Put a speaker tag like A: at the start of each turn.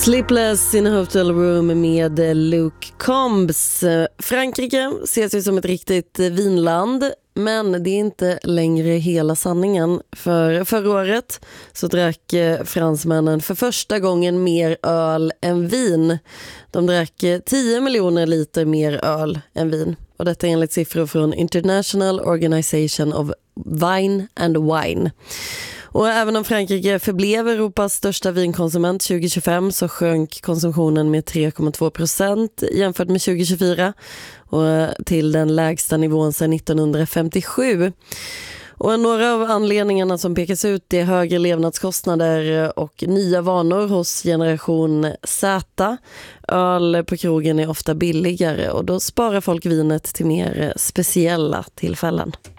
A: Sleepless in a hotel room med Luke Combs. Frankrike ses ju som ett riktigt vinland, men det är inte längre hela sanningen. För förra året så drack fransmännen för första gången mer öl än vin. De drack 10 miljoner liter mer öl än vin. Och detta enligt siffror från International Organization of Wine and Wine. Och även om Frankrike förblev Europas största vinkonsument 2025 så sjönk konsumtionen med 3,2% jämfört med 2024 och till den lägsta nivån sedan 1957. Och några av anledningarna som pekas ut är högre levnadskostnader och nya vanor hos generation Z. Öl på krogen är ofta billigare och då sparar folk vinet till mer speciella tillfällen.